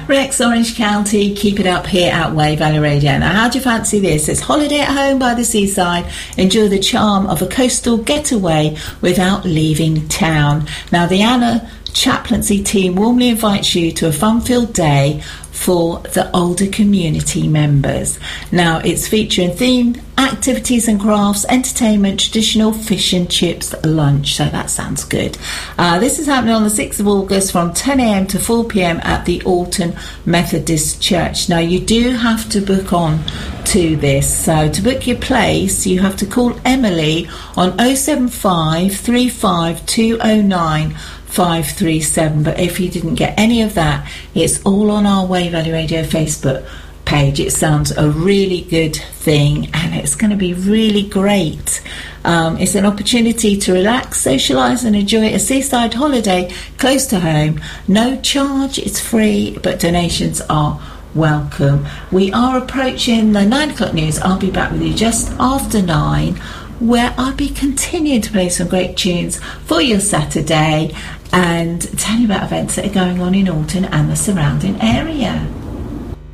Rex, Orange County, keep it up here at Way Valley Radio. Now, how do you fancy this? It's holiday at home by the seaside. Enjoy the charm of a coastal getaway without leaving town. Now, the Anna Chaplaincy team warmly invites you to a fun-filled day for the older community members. Now, it's featuring themed activities and crafts, entertainment, traditional fish and chips lunch. So that sounds good. This is happening on the 6th of August from 10 a.m. to 4 p.m. at the Alton Methodist Church. Now, you do have to book on to this. So to book your place, you have to call Emily on 075 35 209 537. But if you didn't get any of that, it's all on our Way Valley Radio Facebook page. It sounds a really good thing, and it's going to be really great. It's an opportunity to relax, socialise and enjoy a seaside holiday close to home. No charge, it's free, but donations are welcome. We are approaching the 9 o'clock news. I'll be back with you just after 9, where I'll be continuing to play some great tunes for your Saturday and tell you about events that are going on in Alton and the surrounding area.